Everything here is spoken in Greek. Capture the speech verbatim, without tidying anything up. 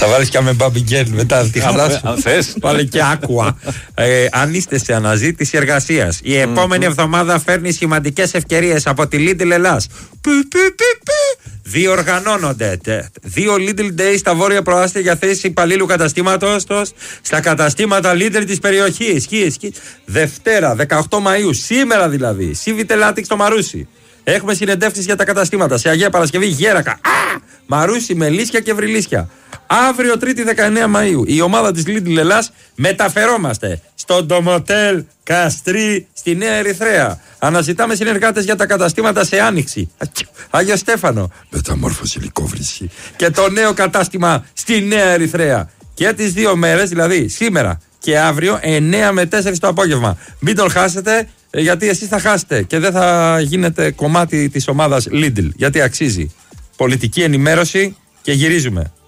Θα βάλεις και με Μπαμπιγκέρ μετά τη χαρά σου. Αν θες. Βάλε και άκουα. ε, αν είστε σε αναζήτηση εργασίας, η επόμενη εβδομάδα φέρνει σημαντικές ευκαιρίες από τη Lidl Ελλάς. Διοργανώνονται δύο Lidl Days στα βόρεια προάστια για θέση υπαλλήλου καταστήματος στα καταστήματα Lidl της περιοχής. Δευτέρα, δεκαοκτώ Μαΐου, σήμερα δηλαδή, Civitel στο Μαρούσι. Έχουμε συνεντεύξεις για τα καταστήματα σε Αγία Παρασκευή, Γέρακα, α, Μαρούσι, Μελίσια και Βρυλίσια. Αύριο Τρίτη δεκαεννέα Μαΐου η ομάδα της Lidl Ελλάς μεταφερόμαστε στο Ντομοτέλ Καστρί στη Νέα Ερυθρέα. Αναζητάμε συνεργάτες για τα καταστήματα σε Άνοιξη, Άγιο Στέφανο, Μεταμόρφωση Λυκόβρηση και το νέο κατάστημα στη Νέα Ερυθρέα. Και τις δύο μέρες, δηλαδή σήμερα και αύριο, εννέα με τέσσερα το απόγευμα. Μην τον χάσετε, γιατί εσείς θα χάσετε και δεν θα γίνετε κομμάτι της ομάδας Lidl. Γιατί αξίζει. Πολιτική ενημέρωση και γυρίζουμε.